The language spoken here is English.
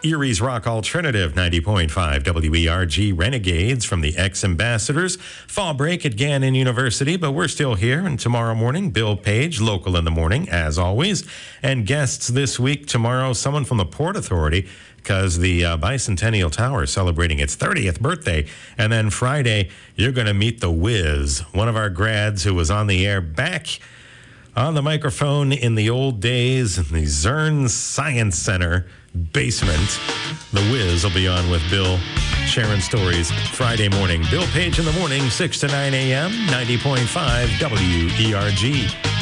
Erie's Rock Alternative, 90.5 WERG Renegades from the ex-ambassadors. Fall break at Gannon University, but we're still here. And tomorrow morning, Bill Page, local in the morning, as always. And guests this week, tomorrow, someone from the Port Authority, because the Bicentennial Tower is celebrating its 30th birthday. And then Friday, you're going to meet The Wiz, one of our grads who was on the air back on the microphone in the old days in the Zern Science Center basement. The Wiz will be on with Bill, sharing stories Friday morning. Bill Page in the morning, 6 to 9 a.m., 90.5 WERG.